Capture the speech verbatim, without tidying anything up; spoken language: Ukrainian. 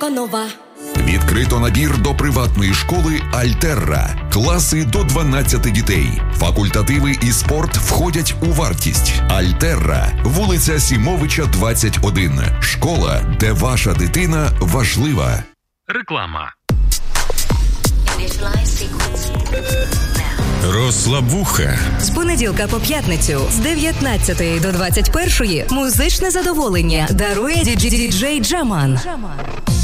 Еконова. Відкрито набір до приватної школи «Альтерра». Класи до дванадцяти дітей. Факультативи і спорт входять у вартість. «Альтерра», вулиця Сімовича, двадцять один. Школа, де ваша дитина важлива. Реклама. Розслабуха. З понеділка по п'ятницю з дев'ятнадцятої до двадцять першої музичне задоволення дарує діджей Джаман.